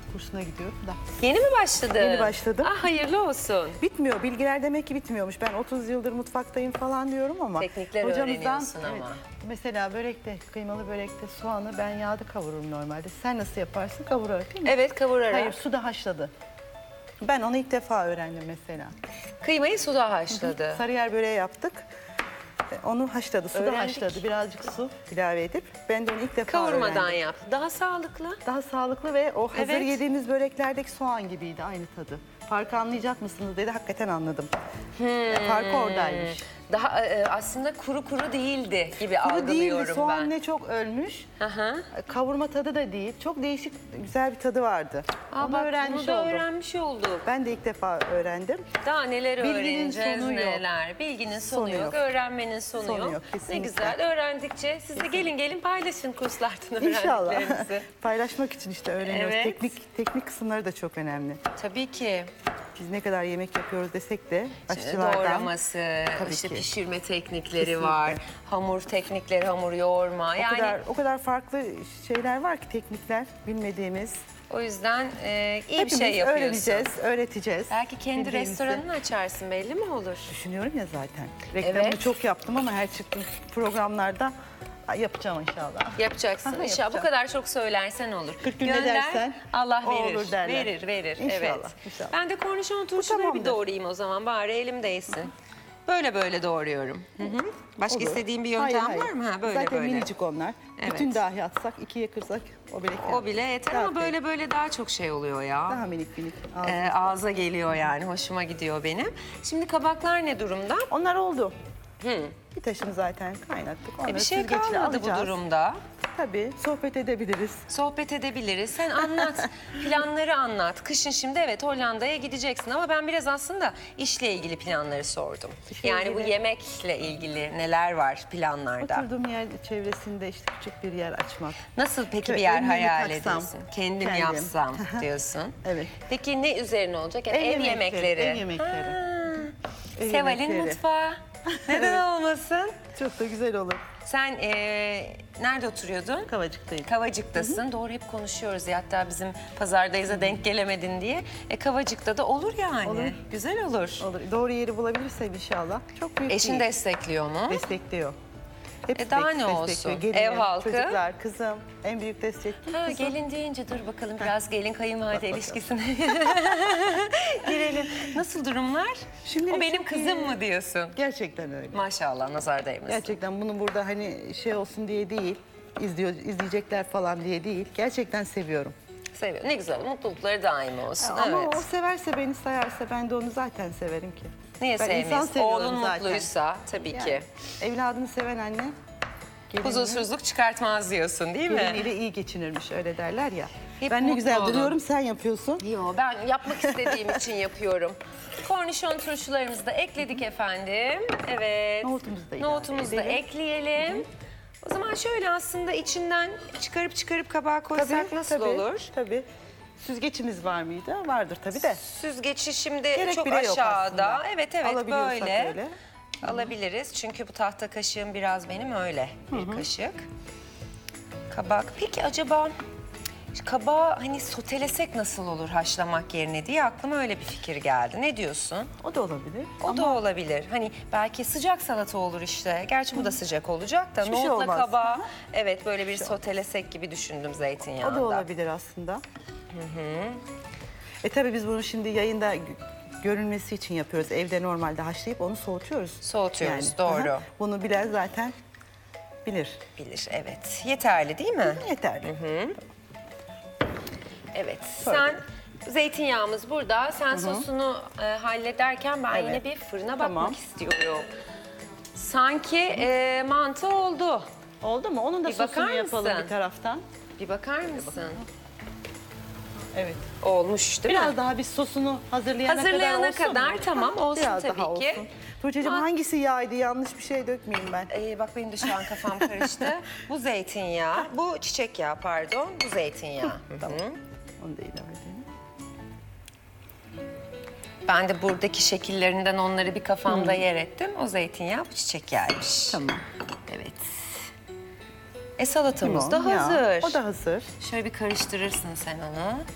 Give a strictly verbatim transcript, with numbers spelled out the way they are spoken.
kursuna gidiyorum da. Yeni mi başladın? Yeni başladım. Ah, hayırlı olsun. Bitmiyor. Bilgiler demek ki bitmiyormuş. Ben otuz yıldır mutfaktayım falan diyorum ama. Teknikler öğreniyorsun ama. Evet, mesela börekte, kıymalı börekte soğanı ben yağda kavururum normalde. Sen nasıl yaparsın? Kavurarak değil mi? Evet, kavurarak. Hayır, suda haşladı. Ben onu ilk defa öğrendim mesela. Kıymayı suda haşladı. Sarıyer böreği yaptık. Onu haşladı, suda Öğrendik. haşladı. Birazcık su ilave edip ben de onu ilk defa Kavurmadan öğrendim. yaptı. Daha sağlıklı. Daha sağlıklı ve o hazır Evet. yediğimiz böreklerdeki soğan gibiydi, aynı tadı. Farkı anlayacak mısınız dedi, hakikaten anladım. Hmm. Farkı oradaymış. Daha e, aslında kuru kuru değildi gibi Kuru algılıyorum değildi, soğan ben. ne çok ölmüş. Aha. Kavurma tadı da değil, çok değişik, güzel bir tadı vardı. Aa, Onu bak, öğrenmiş bunu da oldum. öğrenmiş olduk. Ben de ilk defa öğrendim. Daha neler Bilginin öğreneceğiz, sonu yok. neler. Bilginin sonu, Sonu yok, yok. öğrenmenin sonu, Sonu yok. yok, Ne kesinlikle. güzel, öğrendikçe siz de gelin gelin paylaşın kurslardan İnşallah. öğrendiklerinizi. Paylaşmak için işte öğreniyoruz. Evet. Teknik teknik kısımları da çok önemli. Tabii ki. Biz ne kadar yemek yapıyoruz desek de Şimdi aşçılardan. doğraması, Tabii işte ki. pişirme teknikleri Kesinlikle. var, hamur teknikleri, hamur yoğurma. O Yani kadar o kadar farklı şeyler var ki, teknikler bilmediğimiz. o yüzden e, iyi bir Hepimiz şey yapıyorsun. öğreneceğiz, öğreteceğiz. Belki kendi Bildiğimizi. restoranını açarsın, belli mi olur? Düşünüyorum ya zaten. Reklamını Evet. çok yaptım ama her çıktığım programlarda ay, yapacağım inşallah. Yapacaksın Aha, inşallah. Bu yapacağım. kadar çok söylersen olur. kırk günde Gönder, dersen Allah o verir. olur derler. Verir, verir. İnşallah, Evet. inşallah. Ben de kornişon turşuları bir tamamdır. doğrayayım o zaman. Bari elim değsin. Böyle böyle doğruyorum. Hı hı. Başka Olur. istediğin bir Hayır, yöntem hayır. var mı? Ha, böyle Zaten böyle. minicik onlar. Evet. Bütün dahi atsak, ikiye kırsak o bile O bile yeter ama Zaten. böyle böyle daha çok şey oluyor ya. Daha minik minik. Ee, ağza geliyor yani. Hoşuma gidiyor benim. Şimdi kabaklar ne durumda? Onlar oldu. Hı. Bir taşını zaten kaynattık. E Onları bir şey süzgeçle kalmadı bu alacağız. durumda. Tabii sohbet edebiliriz. Sohbet edebiliriz. Sen anlat, planları anlat. Kışın şimdi evet Hollanda'ya gideceksin ama ben biraz aslında işle ilgili planları sordum. İşle yani bu ilgili- yemekle ilgili neler var planlarda? Oturduğum yer çevresinde işte küçük bir yer açmak. Nasıl peki bir Evet, yer önlüğümü hayal taksam, ediyorsun? Kendim, kendim. yapsam diyorsun. Evet. Peki ne üzerine olacak? Yani ev, Ev yemekleri. yemekleri, ev yemekleri. Ha. Ev Seval'in yemekleri. mutfağı. Neden olmasın? Çok da güzel olur. Sen eee, nerede oturuyordun? Kavacıktayım. Kavacık'tasın. Doğru, hep konuşuyoruz ya, hatta bizim pazardayız da denk gelemedin diye. E, Kavacık'ta da olur yani. Olur. Güzel olur. Olur. Doğru yeri bulabilirsem inşallah. Çok büyük Eşin değil. destekliyor mu? Destekliyor. Hepsi E, daha de- ne olsun? destekliyor. Gelinim, Ev halkı? Çocuklar, kızım. En büyük destekçi Ha, kızım. gelin deyince dur bakalım biraz gelin kayınvalide ilişkisine girelim. Nasıl durumlar? Şimdilik O benim çok kızım iyi. mı diyorsun? Gerçekten öyle. Maşallah, nazar değmesin. Gerçekten bunu burada hani şey olsun diye değil, izliyor, izleyecekler falan diye değil. Gerçekten seviyorum. Seviyorum. Ne güzel, mutlulukları daim olsun. Ama evet. o severse, beni sayarsa ben de onu zaten severim ki. Niye Ben insan sevmiyorsun? seviyorum Oğlun zaten. mutluysa tabii Yani ki. evladını seven anne gelinini- Huzursuzluk çıkartmaz diyorsun değil mi? geliniyle iyi geçinirmiş, öyle derler ya. Hep ben ne mutlu güzel olun. duruyorum, sen yapıyorsun. Yo, ben yapmak istediğim için yapıyorum. Kornişon turşularımızı da ekledik efendim. Evet. Nohutumuzu da ilave Nohutumuzu da edelim. ekleyelim. O zaman şöyle aslında içinden çıkarıp çıkarıp kabağa koysak nasıl tabii, olur? Tabii. Süzgeçimiz var mıydı? Vardır tabii de. Süzgeci şimdi Gerek çok bile yok aşağıda. aslında. Evet evet Alabiliyorsak böyle. öyle. Alabiliriz. Çünkü bu tahta kaşığım biraz benim öyle bir kaşık. Kabak. Peki acaba kabağı hani sotelesek nasıl olur haşlamak yerine diye aklıma öyle bir fikir geldi. Ne diyorsun? O da olabilir. O da olabilir. Hani belki sıcak salata olur işte. Gerçi bu da sıcak olacak da. Hiçbir şey Nohutla olmaz. kabağı. Hı hı. Evet, böyle bir sotelesek gibi düşündüm O zeytinyağında. da olabilir aslında. E tabii biz bunu şimdi yayında gö- görünmesi için yapıyoruz. Evde normalde haşlayıp onu soğutuyoruz. Soğutuyoruz, doğru. aha, bunu bilen zaten bilir. Bilir, evet. Yeterli değil mi? Yeterli. Evet. Sonra. Sen zeytinyağımız burada. Sen sosunu e, hallederken ben Evet. yine bir fırına Tamam. bakmak istiyorum. Sanki e, mantı oldu. Oldu mu? Onun da Bir sosunu bakar yapalım mısın? bir taraftan. Bir bakar mısın? Evet. Olmuş değil Biraz mi? daha biz sosunu hazırlayana, Hazırlayana kadar olsun kadar mu? tamam, olsun Biraz tabii daha ki. olsun. Tuğçe'cim Ha. hangisi yağydı? Yanlış bir şey dökmeyeyim ben. Ee, bak benim de şu an kafam karıştı. Bu zeytinyağı, bu çiçek yağı pardon, bu zeytinyağı. Tamam. Onu da ilave edelim. Ben de buradaki şekillerinden onları bir kafamda yer ettim. O zeytinyağı, bu çiçek yağıymış. Tamam. Evet. E salatamız Limon, da yağ. hazır. O da hazır. Şöyle bir karıştırırsın sen onu.